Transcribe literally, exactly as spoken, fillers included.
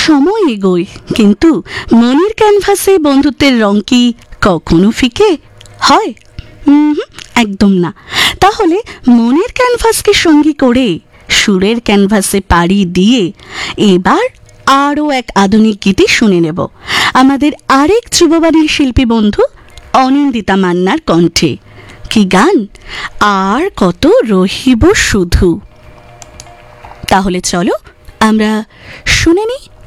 সময় এগোয়, কিন্তু মনের ক্যানভাসে বন্ধুত্বের রং কি কখনো ফিকে হয়? একদম না। তাহলে মনের ক্যানভাসকে সঙ্গী করে সুরের ক্যানভাসে পাড়ি দিয়ে এবার আরও এক আধুনিক গীতি শুনে নেব আমাদের আরেক ধ্রুববাণীর শিল্পী বন্ধু অনিন্দিতা মান্নার কণ্ঠে। কি গান! আর কত রহিব শুধু। তাহলে চলো আমরা শুনে নিই